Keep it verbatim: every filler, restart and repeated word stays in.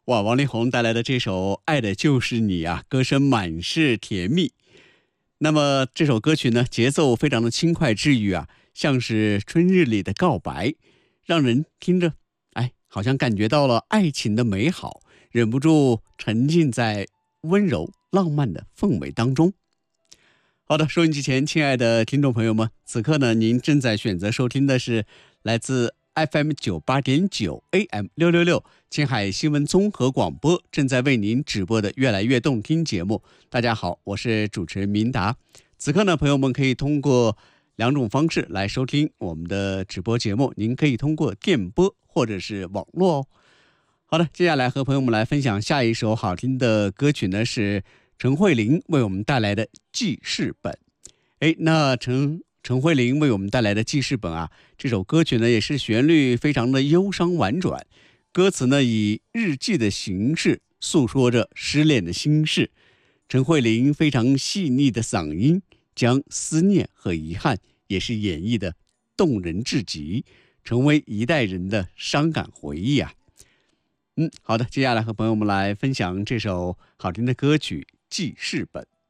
哇，王力宏带来的这首《爱的就是你》啊，歌声满是甜蜜。那么这首歌曲呢，节奏非常的轻快治愈啊，像是春日里的告白，让人听着，哎，好像感觉到了爱情的美好，忍不住沉浸在温柔浪漫的氛围当中。好的，收音机前亲爱的听众朋友们，此刻呢，您正在选择收听的是来自 F M 九八点九 A M 六六六青海新闻综合广播正在为您直播的越来越动听节目。大家好，我是主持人明达。此刻呢，朋友们可以通过两种方式来收听我们的直播节目，您可以通过电波或者是网络哦。好的，接下来和朋友们来分享下一首好听的歌曲呢，是陈慧琳为我们带来的记事本。哎，那陈陈慧琳为我们带来的记事本啊，这首歌曲呢也是旋律非常的忧伤婉转，歌词呢以日记的形式诉说着失恋的心事。陈慧琳非常细腻的嗓音，将思念和遗憾也是演绎的动人至极，成为一代人的伤感回忆啊。嗯，好的，接下来和朋友们来分享这首好听的歌曲《记事本》。